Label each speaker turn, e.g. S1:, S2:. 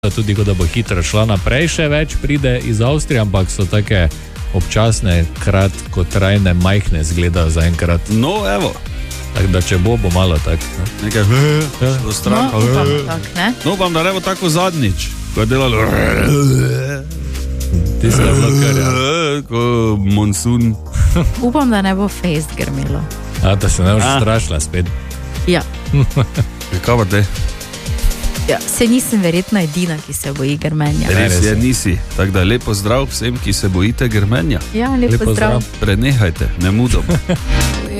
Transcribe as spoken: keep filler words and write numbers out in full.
S1: tudi da bo hitro šla naprej, še več pride iz Avstrije, ampak so take občasne, kratkotrajne, majhne zgledajo zaenkrat.
S2: No, evo.
S1: Tako da če bo, bo malo tak. Ne?
S2: Nekaj do stran.
S3: No, upam tak, ne?
S2: No, upam, da ne bo tako zadnjič, ko je delalo
S1: Tiste blokarja.
S2: ko monsun.
S3: Upam, da ne bo fejst grmelo.
S1: A, da se ne boš strašila spet.
S3: Ja.
S2: Kaj pa te?
S3: Ja, se nisem verjetno edina, ki se boji grmenja.
S2: Res je, nisi. Tako da lepo zdrav vsem, ki se bojite grmenja.
S3: Ja, lepo, lepo zdrav.
S2: Prenehajte, ne mudom.